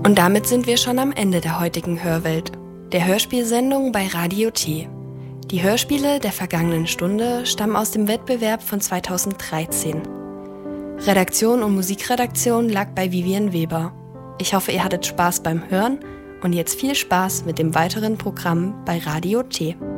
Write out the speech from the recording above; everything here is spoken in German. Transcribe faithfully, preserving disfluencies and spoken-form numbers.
Und damit sind wir schon am Ende der heutigen Hörwelt, der Hörspielsendung bei Radio T. Die Hörspiele der vergangenen Stunde stammen aus dem Wettbewerb von zweitausenddreizehn. Redaktion und Musikredaktion lag bei Vivian Weber. Ich hoffe, ihr hattet Spaß beim Hören und jetzt viel Spaß mit dem weiteren Programm bei Radio T.